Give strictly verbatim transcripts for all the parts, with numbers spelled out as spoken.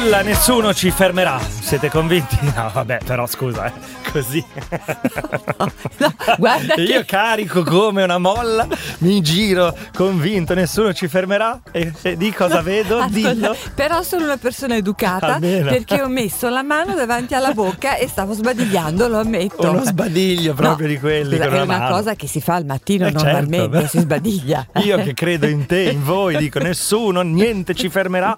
Nulla, nessuno ci fermerà. Siete convinti? No, vabbè, però scusa, eh, così. No, no, guarda Io che... carico come una molla, mi giro convinto, nessuno ci fermerà. E, e di cosa vedo? Ascolta, Dillo. però sono una persona educata. Almeno. Perché ho messo la mano davanti alla bocca e stavo sbadigliando, lo ammetto. Uno sbadiglio proprio No, di quelli scusa, con è una una mano. cosa che si fa al mattino Eh, normalmente, certo. si sbadiglia. Io che credo in te, in voi, dico nessuno, niente ci fermerà.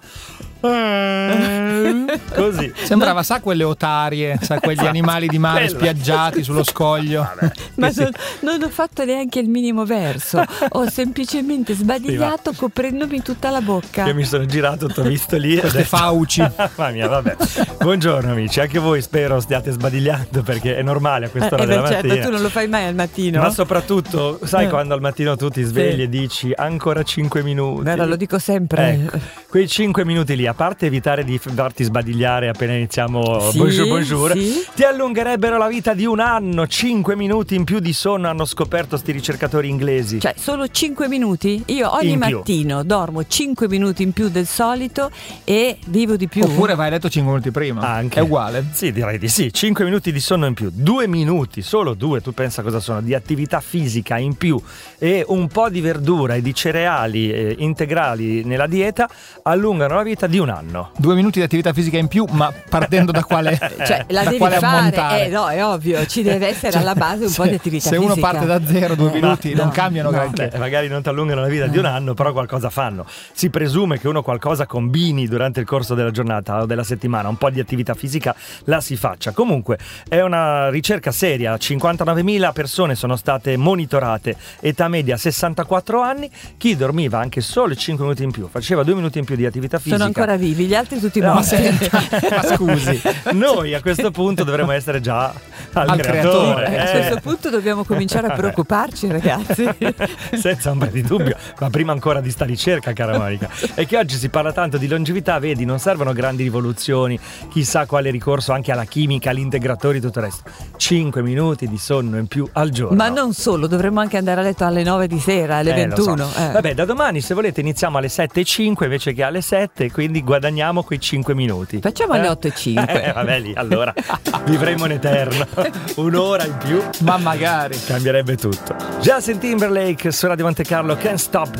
Così. Sembrava, sa, quelle otarie, sa, quegli animali di mare Quella. spiaggiati sullo scoglio. Vabbè. Ma Sì. non, non ho fatto neanche il minimo verso, ho semplicemente sbadigliato coprendomi tutta la bocca. Io mi sono girato, ti ho visto lì. Queste fauci. Mamma mia, vabbè. Buongiorno amici, anche voi spero stiate sbadigliando perché è normale a quest'ora Eh, della beh, certo, mattina. tu non lo fai mai al mattino. Ma soprattutto, sai Eh. quando al mattino tu ti svegli Sì. e dici ancora cinque minuti? Guarda, lo dico sempre. Ecco, quei cinque minuti lì, a parte evitare di farti sbadigliare appena iniziamo Sì, bonjour bonjour, sì. ti allungherebbero la vita di un anno. Cinque minuti in più di sonno hanno scoperto sti ricercatori inglesi. Cioè, solo cinque minuti? Io ogni In più. mattino dormo cinque minuti in più del solito e vivo di più. Oppure vai a letto cinque minuti prima. Anche. È uguale. Sì, direi di sì. cinque minuti di sonno in più, due minuti, solo due, tu pensa cosa sono, di attività fisica in più e un po' di verdura e di cereali eh, integrali nella dieta allungano la vita di un anno. Due minuti di attività fisica in più, ma partendo da quale, Cioè, la da devi quale fare, ammontare? eh no, è ovvio, ci deve essere Cioè, alla base un se- po' di attività Se fisica. uno parte da zero, due minuti no, non cambiano no. granché. Beh, magari non ti allungano la vita di un anno, però qualcosa fanno. Si presume che uno qualcosa combini durante il corso della giornata o della settimana, un po' di attività fisica la si faccia. Comunque è una ricerca seria, cinquantanovemila persone sono state monitorate, età media sessantaquattro anni, chi dormiva anche solo cinque minuti in più, faceva due minuti in più di attività fisica. Sono ancora vivi, gli altri tutti No, morti. Ma scusi. Noi a questo punto dovremmo essere già al, Al creatore. creatore. Eh, a eh. questo punto dobbiamo cominciare a preoccuparci, ragazzi. Senza ombra di dubbio, ma prima ancora di sta ricerca, cara Monica, è che oggi si parla tanto di longevità, vedi, non servono grandi rivoluzioni, chissà quale ricorso anche alla chimica, agli integratori, tutto il resto. cinque minuti di sonno in più al giorno. Ma non solo, dovremmo anche andare a letto alle nove di sera, alle Eh, lo so. ventuno. eh. Vabbè, da domani se volete iniziamo alle sette e cinque invece che alle sette, quindi guadagniamo quei cinque minuti. Facciamo alle otto e cinque. Eh, vabbè, lì allora vivremo in eterno. Un'ora in più Ma magari. cambierebbe tutto. Justin Timberlake su Radio Monte Carlo, Can't Stop